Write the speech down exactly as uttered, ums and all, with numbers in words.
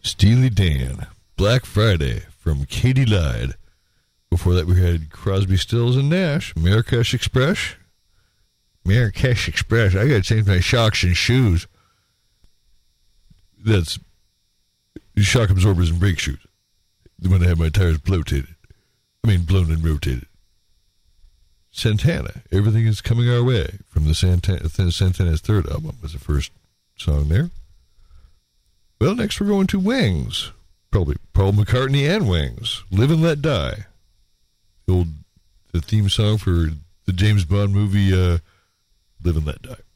Steely Dan, Black Friday from Katy Lied. Before that, we had Crosby, Stills, and Nash, Marrakesh Express. Marrakesh Express. I gotta change my shocks and shoes. That's shock absorbers and brake shoes. When I have my tires bloated. I mean, blown and rotated. Santana, Everything is Coming Our Way, from the Santana, Santana's third album, was the first song there. Well, next we're going to Wings. Probably Paul McCartney and Wings. Live and Let Die. The old the theme song for the James Bond movie, uh, Live and Let Die.